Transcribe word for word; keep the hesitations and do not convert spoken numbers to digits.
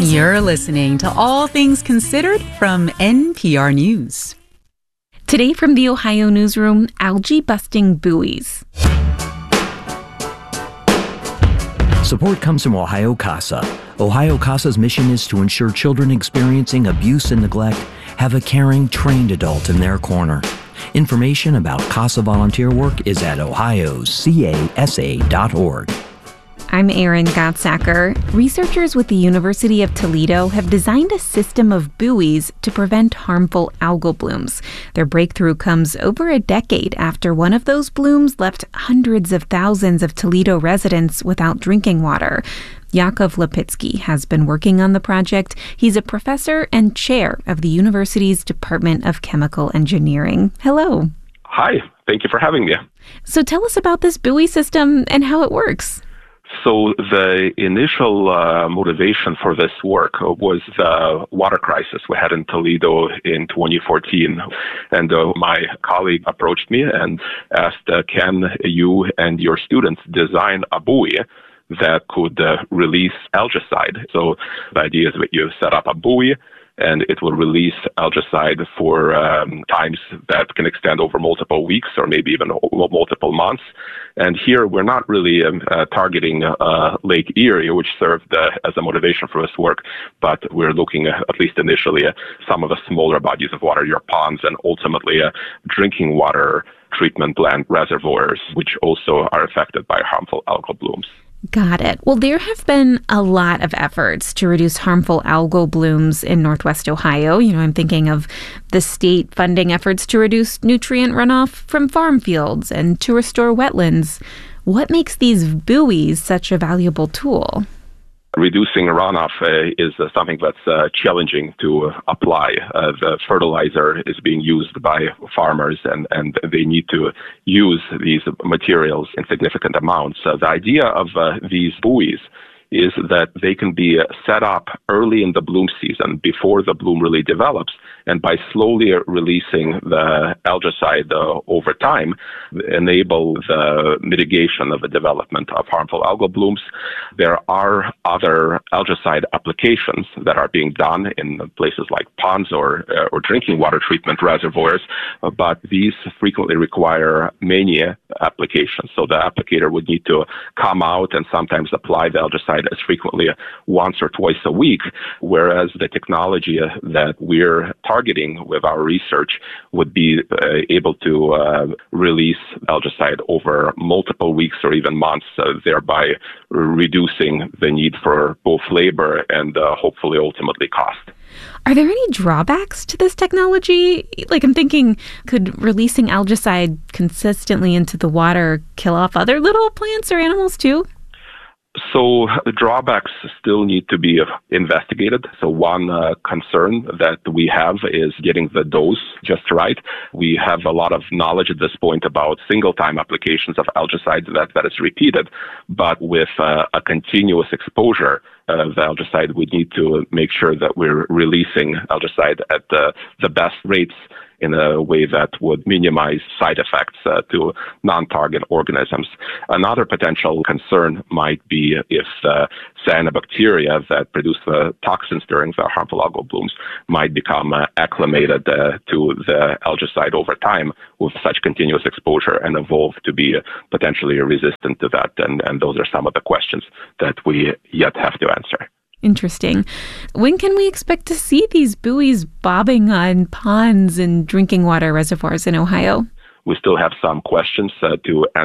You're listening to All Things Considered from N P R News. Today from the Ohio newsroom, algae-busting buoys. Support comes from Ohio CASA. Ohio CASA's mission is to ensure children experiencing abuse and neglect have a caring, trained adult in their corner. Information about CASA volunteer work is at ohio c a s a dot org. I'm Erin Gottsacker. Researchers with the University of Toledo have designed a system of buoys to prevent harmful algal blooms. Their breakthrough comes over a decade after one of those blooms left hundreds of thousands of Toledo residents without drinking water. Yakov Lipitsky has been working on the project. He's a professor and chair of the university's Department of Chemical Engineering. Hello. Hi. Thank you for having me. So tell us about this buoy system and how it works. So the initial uh, motivation for this work was the water crisis we had in Toledo in twenty fourteen. And uh, my colleague approached me and asked, uh, can you and your students design a buoy that could uh, release algicide? So the idea is that you set up a buoy and it will release algicide for um, times that can extend over multiple weeks or maybe even o- multiple months. And here we're not really um, uh, targeting uh, Lake Erie, which served uh, as a motivation for this work, but we're looking, uh, at least initially, at some of the smaller bodies of water, your ponds, and ultimately uh, drinking water treatment plant reservoirs, which also are affected by harmful algal blooms. Got it. Well, there have been a lot of efforts to reduce harmful algal blooms in Northwest Ohio. You know, I'm thinking of the state funding efforts to reduce nutrient runoff from farm fields and to restore wetlands. What makes these buoys such a valuable tool? Reducing runoff uh, is uh, something that's uh, challenging to uh, apply. Uh, the fertilizer is being used by farmers, and, and they need to use these materials in significant amounts. Uh, the idea of uh, these buoys is that they can be set up early in the bloom season before the bloom really develops, and by slowly releasing the algicide uh, over time, enable the mitigation of the development of harmful algal blooms. There are other algicide applications that are being done in places like ponds or, uh, or drinking water treatment reservoirs, uh, but these frequently require many applications. So the applicator would need to come out and sometimes apply the algicide as frequently once or twice a week, whereas the technology that we're targeting with our research would be uh, able to uh, release algicide over multiple weeks or even months, uh, thereby reducing the need for both labor and uh, hopefully ultimately cost. Are there any drawbacks to this technology? Like, I'm thinking, could releasing algicide consistently into the water kill off other little plants or animals too? So the drawbacks still need to be investigated. So one uh, concern that we have is getting the dose just right. We have a lot of knowledge at this point about single-time applications of algicide that, that is repeated, but with uh, a continuous exposure of algicide, we need to make sure that we're releasing algicide at uh, the best rates in a way that would minimize side effects uh, to non-target organisms. Another potential concern might be if the cyanobacteria that produce the toxins during the harmful algal blooms might become uh, acclimated uh, to the algicide over time with such continuous exposure and evolve to be uh, potentially resistant to that. And, and those are some of the questions that we yet have to answer. Interesting. When can we expect to see these buoys bobbing on ponds and drinking water reservoirs in Ohio? We still have some questions uh, to answer.